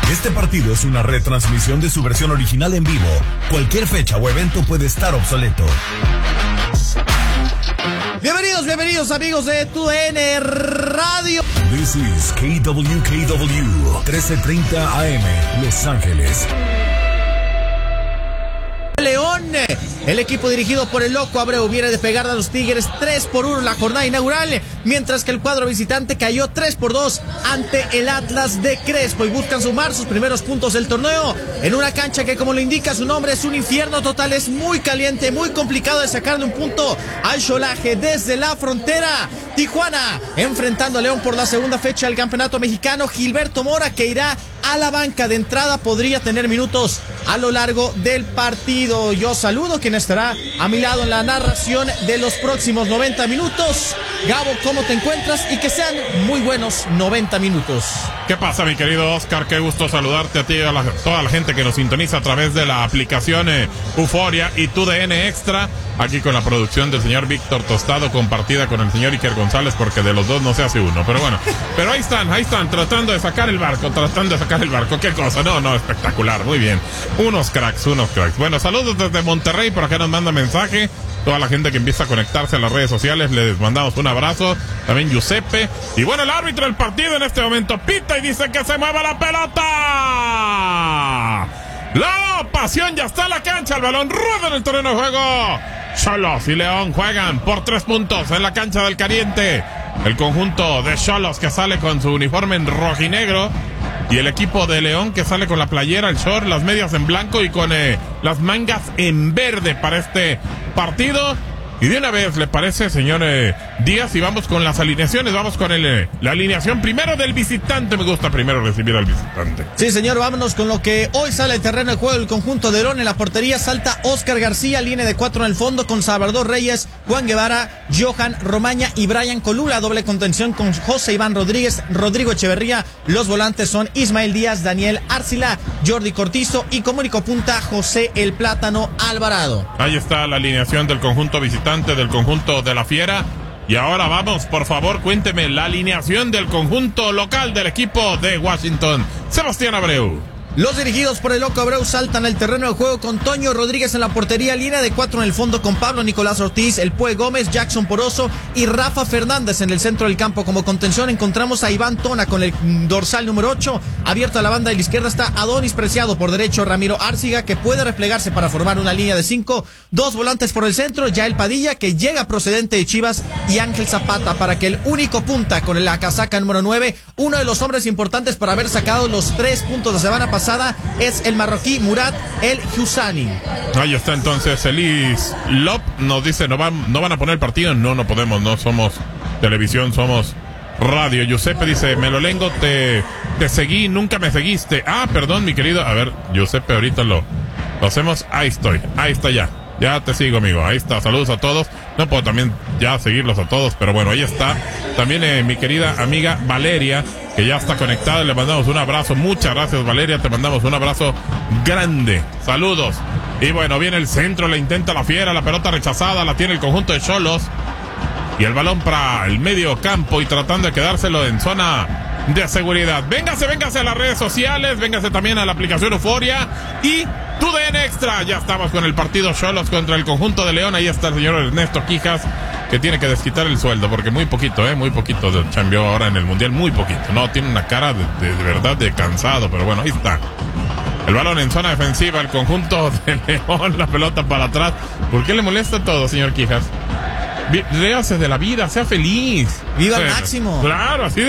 Este partido es una retransmisión de su versión original en vivo. Cualquier fecha o evento puede estar obsoleto. Bienvenidos amigos de TUDN Radio. This is KWKW 1330 AM, Los Ángeles. León, el equipo dirigido por el Loco Abreu viene de pegar a los Tigres 3-1 la jornada inaugural, mientras que el cuadro visitante cayó 3-2 ante el Atlas de Crespo y buscan sumar sus primeros puntos del torneo en una cancha que, como lo indica su nombre, es un infierno total, es muy caliente, muy complicado de sacarle un punto al Xolaje desde la frontera. Tijuana enfrentando a León por la segunda fecha del campeonato mexicano. Gilberto Mora, que irá a la banca de entrada, podría tener minutos a lo largo del partido. Yo saludo quien estará a mi lado en la narración de los próximos 90 minutos. Gabo, ¿cómo te encuentras? Y que sean muy buenos 90 minutos. ¿Qué pasa, mi querido Oscar? Qué gusto saludarte a ti y a toda la gente que nos sintoniza a través de la aplicación Euforia y TUDN Extra. Aquí con la producción del señor Víctor Tostado, compartida con el señor Iker González, porque de los dos no se hace uno. Pero bueno, pero ahí están, tratando de sacar el barco. Qué cosa, no, espectacular, muy bien. Unos cracks. Bueno, saludos desde Monterrey, por acá nos manda mensaje. Toda la gente que empieza a conectarse a las redes sociales, les mandamos un abrazo. También Giuseppe. Y bueno, el árbitro del partido en este momento pita y dice que se mueva la pelota. La pasión ya está en la cancha, el balón rueda en el terreno de juego. Xolos y León juegan por 3 puntos en la cancha del Caliente. El conjunto de Xolos, que sale con su uniforme en rojinegro, y el equipo de León, que sale con la playera, el short, las medias en blanco y con las mangas en verde para este partido. Y de una vez, ¿le parece, señor Díaz? Y vamos con las alineaciones, vamos con la alineación primero del visitante. Me gusta primero recibir al visitante. Sí, señor, vámonos con lo que hoy sale al terreno de juego el conjunto de León. En la portería salta Oscar García, línea de 4 en el fondo con Salvador Reyes, Juan Guevara, Johan Romaña y Brian Colula. Doble contención con José Iván Rodríguez, Rodrigo Echeverría. Los volantes son Ismael Díaz, Daniel Arcila, Jordi Cortizo y como único punta José el Plátano Alvarado. Ahí está la alineación del conjunto visitante, del conjunto de la Fiera. Y ahora vamos, por favor, cuénteme la alineación del conjunto local del equipo de Washington. Sebastián Abreu. Los dirigidos por el Loco Abreu saltan al terreno de juego con Toño Rodríguez en la portería, línea de 4 en el fondo con Pablo Nicolás Ortiz, El Pue Gómez, Jackson Poroso y Rafa Fernández. En el centro del campo como contención encontramos a Iván Tona con el dorsal número 8. Abierto a la banda de la izquierda está Adonis Preciado, por derecho Ramiro Árciga, que puede replegarse para formar una línea de 5. 2 volantes por el centro, Yael Padilla, que llega procedente de Chivas, y Ángel Zapata, para que el único punta con la casaca número 9, uno de los hombres importantes para haber sacado los 3 puntos la semana pasada, es el marroquí Murat El Husani. Ahí está entonces Elis Lop, nos dice, ¿no van a poner el partido? No podemos, no somos televisión, somos radio. Giuseppe dice, Melolengo, te seguí, nunca me seguiste. Perdón, mi querido. A ver, Giuseppe, ahorita lo hacemos. Ahí está ya te sigo, amigo. Ahí está, saludos a todos. No puedo también ya seguirlos a todos, pero bueno, ahí está. También mi querida amiga Valeria, que ya está conectada, le mandamos un abrazo. Muchas gracias, Valeria, te mandamos un abrazo grande. Saludos. Y bueno, viene el centro, le intenta la Fiera, la pelota rechazada, la tiene el conjunto de Xolos. Y el balón para el medio campo y tratando de quedárselo en zona de seguridad. Véngase a las redes sociales, véngase también a la aplicación Euforia y TUDN Extra. Ya estamos con el partido Xolos contra el conjunto de León. Ahí está el señor Ernesto Quijas, que tiene que desquitar el sueldo, porque muy poquito chambeó ahora en el Mundial, muy poquito. No, tiene una cara de verdad de cansado, pero bueno, ahí está. El balón en zona defensiva, el conjunto de León, la pelota para atrás. ¿Por qué le molesta todo, señor Quijas? Réase de la vida, sea feliz. Viva al máximo. Claro, así